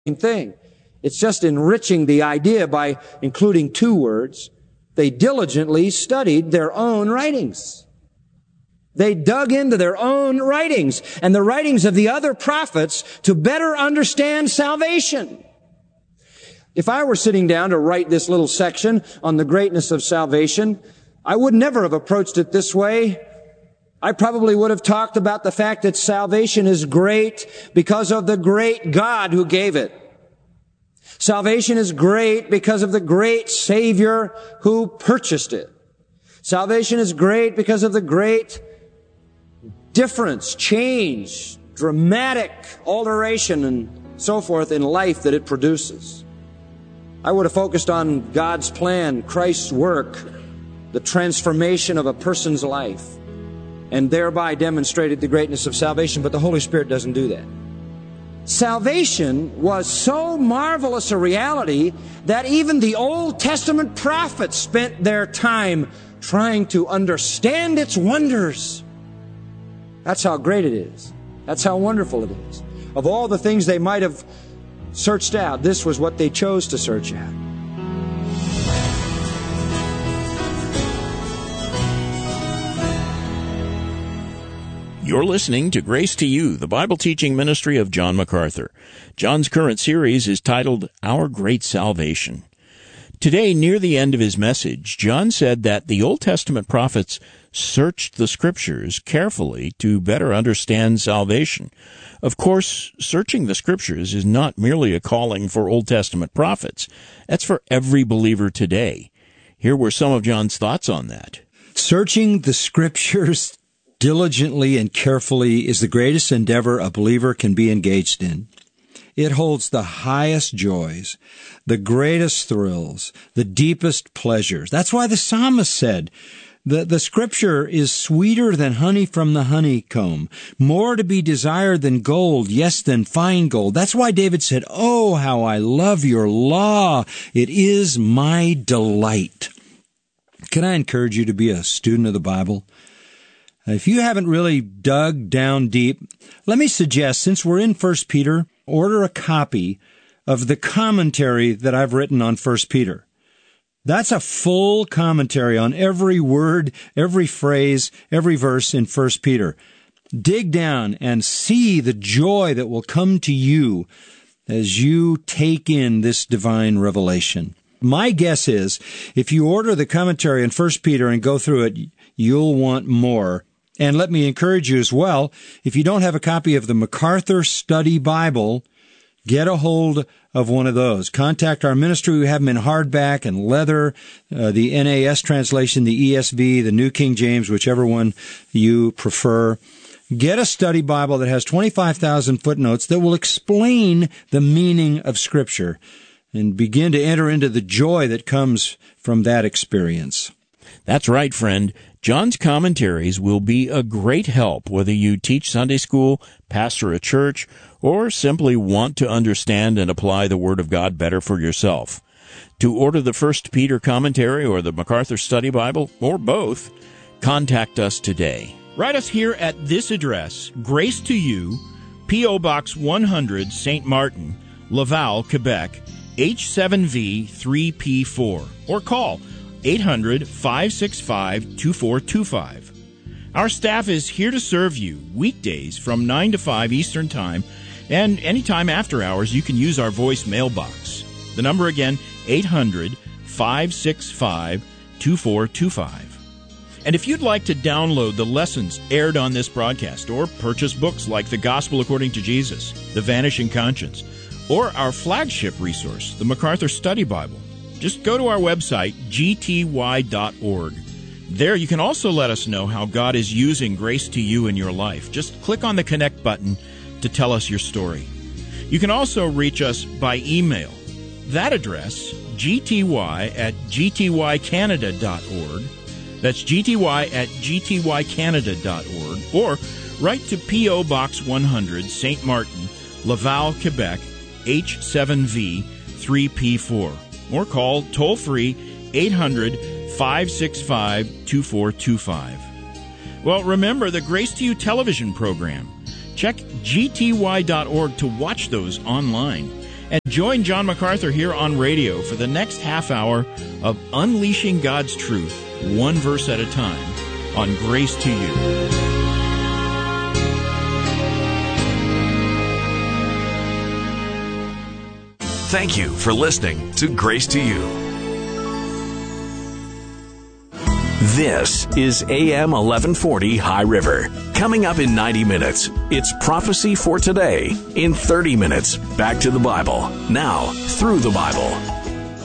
thing. It's just enriching the idea by including two words. They diligently studied their own writings. They dug into their own writings and the writings of the other prophets to better understand salvation. If I were sitting down to write this little section on the greatness of salvation, I would never have approached it this way. I probably would have talked about the fact that salvation is great because of the great God who gave it. Salvation is great because of the great Savior who purchased it. Salvation is great because of the great difference, change, dramatic alteration, and so forth in life that it produces. I would have focused on God's plan, Christ's work, the transformation of a person's life, and thereby demonstrated the greatness of salvation, but the Holy Spirit doesn't do that. Salvation was so marvelous a reality that even the Old Testament prophets spent their time trying to understand its wonders. That's how great it is. That's how wonderful it is. Of all the things they might have searched out, this was what they chose to search out. You're listening to Grace to You, the Bible teaching ministry of John MacArthur. John's current series is titled Our Great Salvation. Today, near the end of his message, John said that the Old Testament prophets searched the Scriptures carefully to better understand salvation. Of course, searching the Scriptures is not merely a calling for Old Testament prophets. That's for every believer today. Here were some of John's thoughts on that. Searching the Scriptures diligently and carefully is the greatest endeavor a believer can be engaged in. It holds the highest joys, the greatest thrills, the deepest pleasures. That's why the psalmist said, the Scripture is sweeter than honey from the honeycomb, more to be desired than gold, yes, than fine gold. That's why David said, "Oh, how I love your law. It is my delight." Can I encourage you to be a student of the Bible? If you haven't really dug down deep, let me suggest, since we're in 1 Peter, order a copy of the commentary that I've written on 1 Peter. That's a full commentary on every word, every phrase, every verse in 1 Peter. Dig down and see the joy that will come to you as you take in this divine revelation. My guess is, if you order the commentary in 1 Peter and go through it, you'll want more. And let me encourage you as well, if you don't have a copy of the MacArthur Study Bible, get a hold of one of those. Contact our ministry. We have them in hardback and leather, the NAS translation, the ESV, the New King James, whichever one you prefer. Get a study Bible that has 25,000 footnotes that will explain the meaning of Scripture and begin to enter into the joy that comes from that experience. That's right, friend. John's commentaries will be a great help whether you teach Sunday school, pastor a church, or simply want to understand and apply the Word of God better for yourself. To order the 1 Peter commentary or the MacArthur Study Bible, or both, contact us today. Write us here at this address, Grace to You, P.O. Box 100, St. Martin, Laval, Quebec, H7V 3P4, or call 800-565-2425. Our staff is here to serve you weekdays from 9 to 5 Eastern Time, and anytime after hours you can use our voice mailbox. The number again, 800-565-2425. And if you'd like to download the lessons aired on this broadcast or purchase books like The Gospel According to Jesus, The Vanishing Conscience, or our flagship resource, the MacArthur Study Bible, just go to our website, gty.org. There you can also let us know how God is using Grace to You in your life. Just click on the Connect button to tell us your story. You can also reach us by email. That address, gty@gtycanada.org. That's gty@gtycanada.org. Or write to P.O. Box 100, St. Martin, Laval, Quebec, H7V 3P4. Or call toll-free 800-565-2425. Well, remember the Grace to You television program. Check gty.org to watch those online. And join John MacArthur here on radio for the next half hour of Unleashing God's Truth, one verse at a time, on Grace to You. Thank you for listening to Grace to You. This is AM 1140 High River. Coming up in 90 minutes, it's Prophecy for Today. In 30 minutes, back to the Bible. Now, through the Bible.